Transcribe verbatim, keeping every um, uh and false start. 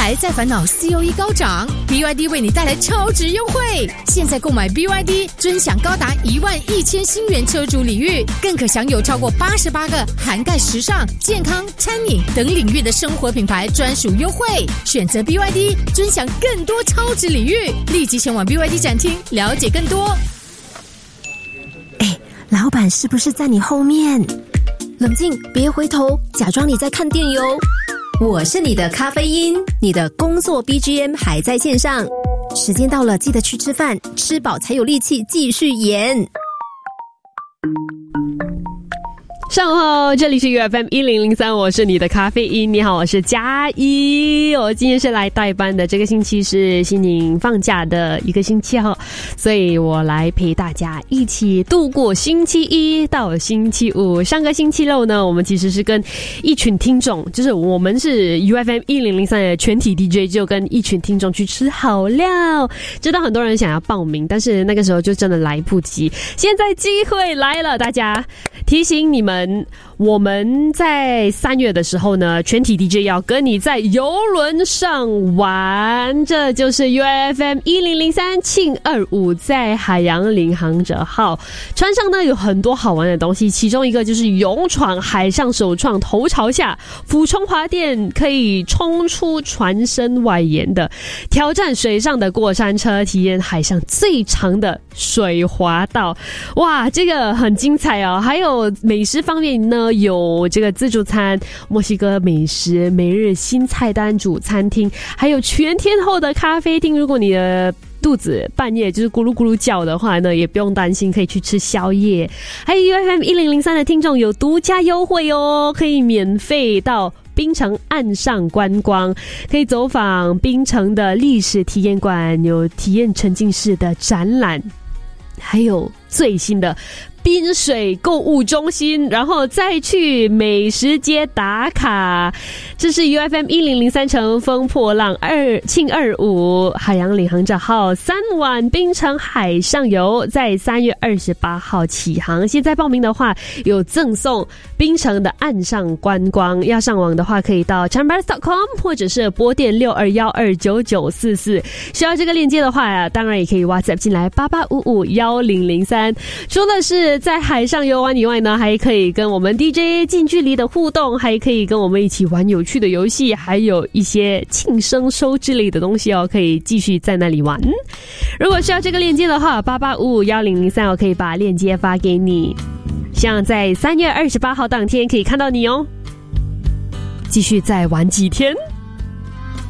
还在烦恼 C O E 高涨 ？B Y D 为你带来超值优惠，现在购买 B Y D 尊享高达一万一千新元车主礼遇，更可享有超过八十八个涵盖时尚、健康、餐饮等领域的生活品牌专属优惠。选择 B Y D 尊享更多超值礼遇，立即前往 B Y D 展厅了解更多。 哎，老板是不是在你后面？冷静，别回头，假装你在看电邮。我是你的咖啡因，你的工作 B G M 还在线上。时间到了，记得去吃饭，吃饱才有力气继续演。 上午好，这里是 U F M 一零零三，我是你的咖啡因。你好，我是嘉一。我今天是来代班的，这个星期是新宁放假的一个星期哈，所以我来陪大家一起度过星期一到星期五。上个星期六呢，我们其实是跟一群听众，就是我们是 U F M 一零零三的全体 D J， 就跟一群听众去吃好料。知道很多人想要报名，但是那个时候就真的来不及。现在机会来了，大家提醒你们。我们在三月的时候呢，全体 D J 要跟你在邮轮上玩，这就是 U F M 一零零三庆二五在海洋领航者号船上呢，有很多好玩的东西，其中一个就是勇闯海上首创头朝下俯冲滑垫，可以冲出船身外沿的挑战水上的过山车，体验海上最长的水滑道。哇，这个很精彩哦！还有美食方面呢，有这个自助餐、墨西哥美食、每日新菜单主餐厅，还有全天候的咖啡厅。如果你的肚子半夜就是咕噜咕噜叫的话呢，也不用担心，可以去吃宵夜。还有 U F M 一零零三的听众有独家优惠哦，可以免费到槟城岸上观光，可以走访槟城的历史体验馆，有体验沉浸式的展览，还有最新的滨水购物中心，然后再去美食街打卡。这是 U F M 一零零三乘风破浪二庆二五海洋领航者号三晚槟城海上游，在三月二十八号起航。现在报名的话有赠送槟城的岸上观光，要上网的话可以到 chambers dot com 或者是拨电六二一二九九四四。需要这个链接的话，当然也可以 WhatsApp 进来八八五五一零零三。除了是在海上游玩以外呢，还可以跟我们 D J 近距离的互动，还可以跟我们一起玩有趣的游戏，还有一些庆生收之类的东西哦，可以继续在那里玩。如果需要这个链接的话，八八五五一零零三，我可以把链接发给你。希望在三月二十八号当天可以看到你哦。继续再玩几天。